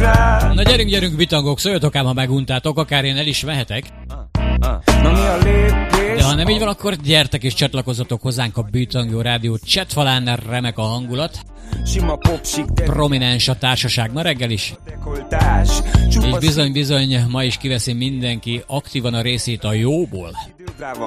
Na gyerünk, bitangok, szóljatok ám, ha meguntátok, akár én el is mehetek. De ha nem így van, akkor gyertek és csatlakozzatok hozzánk a Bitangó Rádió chatfalán, remek a hangulat. Prominens a társaság ma reggel is. És bizony, ma is kiveszi mindenki aktívan a részét a jóból.